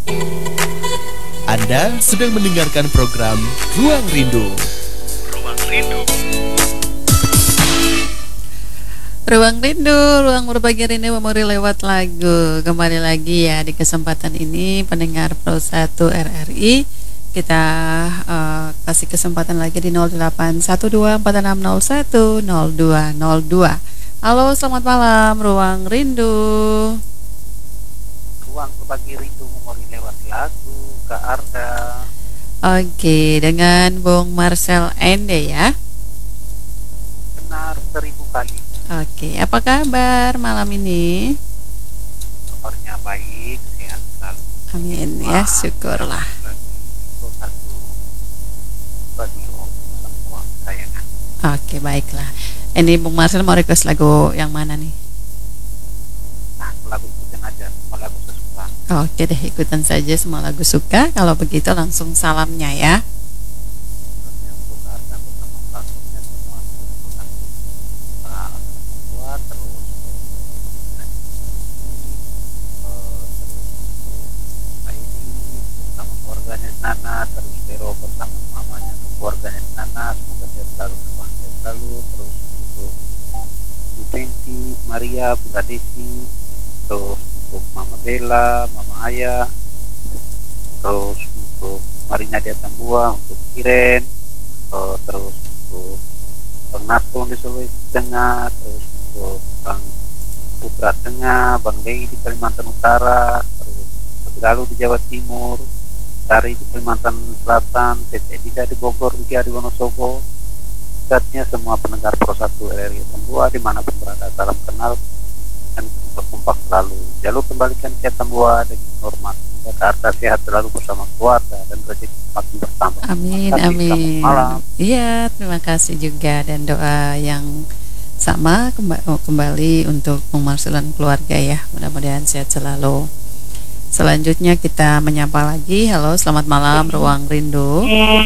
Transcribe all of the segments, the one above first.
Anda sedang mendengarkan program Ruang Rindu. Ruang Rindu. Ruang Rindu, ruang berbagi rindu memori lewat lagu. Kembali lagi ya di kesempatan ini pendengar Pro 1 RRI. Kita kasih kesempatan lagi di 081246010202. Halo, selamat malam Ruang Rindu. Ruang berbagi rindu memori lewat lagu, Kak Arda. Oke, dengan Bung Marcel Ende ya. Benar 1000 kali. Oke, apa kabar malam ini? Kabarnya baik, sehat selalu. Amin ya, syukurlah. Satu radio semua kesayangan. Oke, baiklah. Ini Bung Marcel mau request lagu yang mana nih? Nah, lagu ikutin aja, semua lagu sesuka. Oke deh, ikutan saja semua lagu suka. Kalau begitu langsung salamnya ya. Untuk Kak Arda bersama pelakunya semua untuk satu semua terus bersama keluarganya Nana, terus Vero bersama mamanya untuk keluarganya Nana, semoga dia selalu bahagia selalu, terus untuk Bu Fenty, Maria, Bunda Desi, terus untuk Mama Bella, Mama Ayah, terus untuk Marina Dia Tambua, untuk Iren, terus untuk Bang Nato di Sulawesi Tengah, terus untuk Bang Putra Tengah, Bang Lei di Kalimantan Utara, terus lalu di Jawa Timur, Sari di Kalimantan Selatan, Tete Dida di Bogor, Wika di Wonosobo, datnya semua pendengar Pro 1 RRI Tambua dimanapun berada, salam kenal dan kompak selalu. Jalur kembalikan ke Tambua dengan hormat. Semoga Kak Arda sehat selalu bersama keluarga dan rezeki makin bertambah. Amin, Terima kasih, amin. selamat malam. Iya, terima kasih juga dan doa yang sama kembali untuk Bung Marcel dan keluarga ya. Mudah-mudahan sehat selalu. Selanjutnya kita menyapa lagi. Halo, selamat malam Ruang Rindu.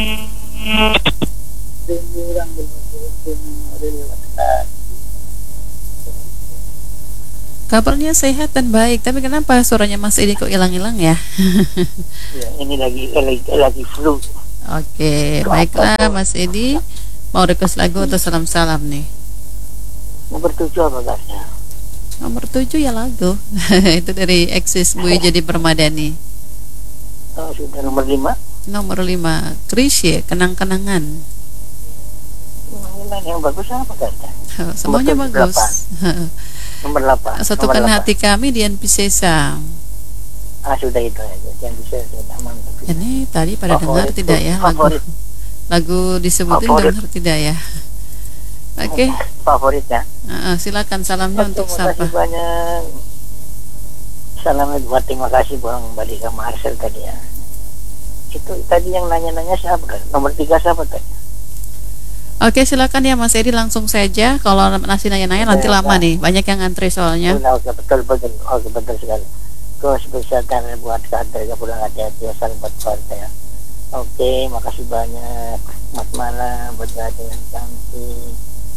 Kabarnya sehat dan baik, tapi kenapa suaranya Mas Edi kok hilang-hilang ya? Ya, ini lagi flu. Oke, baiklah Mas Edi. Mau request lagu atau salam-salam nih? Nomor 7 apa gasnya? Nomor 7 ya lagu. Itu dari Eksis Bui Jadi Permadani. Oh, sudah nomor 5. Nomor 5 Krisye, Kenang-kenangan. Yang bagus apa gasnya? Semuanya Nomor bagus. Nomor 8. Satukan hati kami Dian Piscesa. Sudah itu aja. Yang bisa saya mantap. Ini tadi pada dengar Favorit, tidak ya favorit. lagu disebutin Favorit. dengar tidak ya? Oke. Favoritnya. Silakan salamnya untuk Terima kasih siapa? banyak. Salamnya buat terima kasih Bang balik ke Marcel tadi ya. Itu tadi yang nanya-nanya siapa kan? Nomor 3 siapa tadi? Oke, silakan ya Mas Edi langsung saja. Kalau masih nanya-nanya nanti lama nih. Banyak yang ngantri soalnya. Oke, betul. Oke, betul sekali. Terus spesialkan buat kader yang pulang hati-hati ya, salam buat keluarga ya. Oke, makasih banyak. Selamat malam buat kader yang cantik.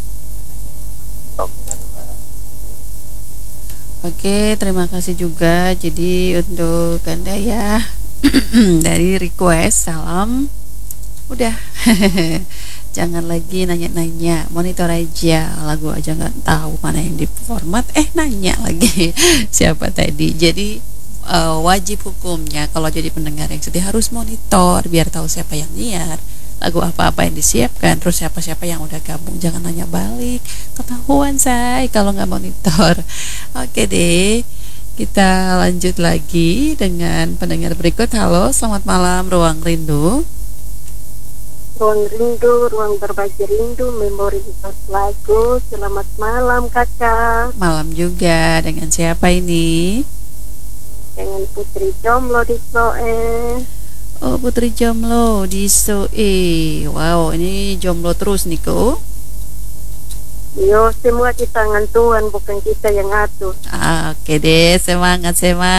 Oke, terima kasih juga. Jadi untuk Anda ya dari request salam. Udah. Jangan lagi nanya-nanya, monitor aja lagu aja nggak tahu mana yang di format, nanya lagi siapa tadi. Jadi wajib hukumnya kalau jadi pendengar yang setia harus monitor biar tahu siapa yang nyiar, lagu apa-apa yang disiapkan, terus siapa-siapa yang udah gabung. Jangan nanya balik, ketahuan say kalau nggak monitor. Oke deh, kita lanjut lagi dengan pendengar berikut. Halo, selamat malam Ruang Rindu. Ruang rindu, ruang berbagi rindu, memori lewat lagu. Selamat malam kakak. Malam juga, dengan siapa ini? Dengan Putri Jomblo di Soe. Oh, Putri Jomblo di Soe. Wow, ini jomblo terus nih kok. Yo, semua di tangan Tuhan, bukan kita yang atur. Oke deh, semangat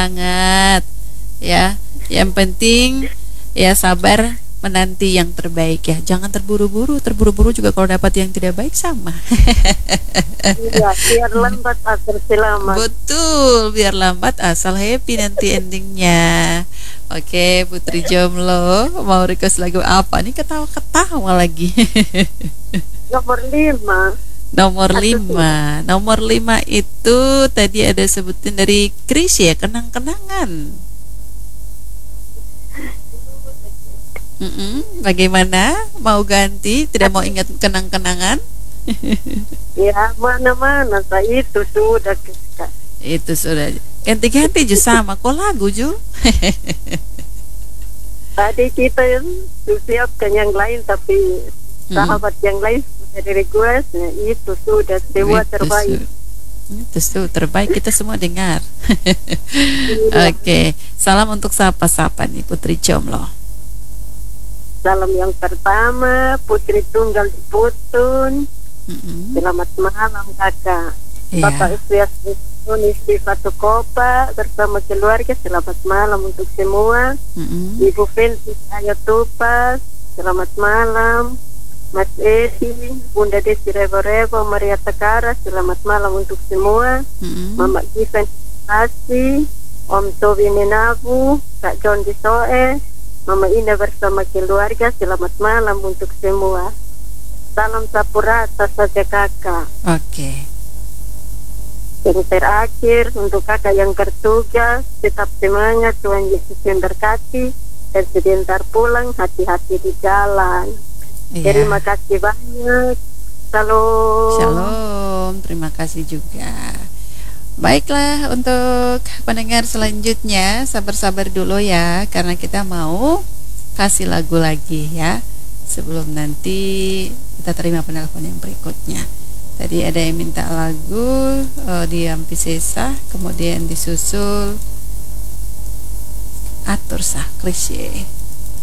ya. Yang penting ya sabar menanti yang terbaik ya. Jangan terburu-buru juga kalau dapat yang tidak baik sama. Iya, biar lambat asal selamat. Betul, biar lambat asal happy nanti endingnya. Oke, Putri Jomblo mau request lagu apa nih? Ketawa-ketawa lagi. Nomor 5. Nomor Satu 5. Nomor 5 itu tadi ada sebutin dari Chris ya, kenang-kenangan. Bagaimana? Mau ganti? Tidak mau ingat kenang-kenangan? Ya, mana-mana saya itu sudah Kak. Itu sudah ganti-ganti Ju sama kok lagu Ju. Tadi kita siapkan yang lain, tapi sahabat yang lain sudah di request, nah, itu sudah semua terbaik. Itu tuh terbaik, kita semua dengar. Oke, salam untuk siapa-siapa nih Putri Jomblo. Salam yang pertama Putri Tunggal di Putun. Selamat malam kakak. Iya. Bapak Istias Istri Fatu Kopa bersama keluarga, selamat malam untuk semua. Ibu Fenty Ayo Tupas, selamat malam. Mas Edi, Bunda Desi Revo-Revo, Maria Takara, selamat malam untuk semua. Mama Given Asi, Om Tobi Nenabu, Kak John Disoe, Mama Ina bersama keluarga, selamat malam untuk semua. Salam sapurata saja kakak. Oke. Yang terakhir untuk kakak yang bertugas, tetap semangat, Tuhan Yesus memberkati, dan sebentar pulang, hati-hati di jalan. Iya. Terima kasih banyak. Shalom. Shalom, terima kasih juga. Baiklah, untuk pendengar selanjutnya sabar-sabar dulu ya, karena kita mau kasih lagu lagi ya, sebelum nanti kita terima penelpon yang berikutnya. Tadi ada yang minta lagu di Ampi Sesa, kemudian disusul Atur Sah Krisye.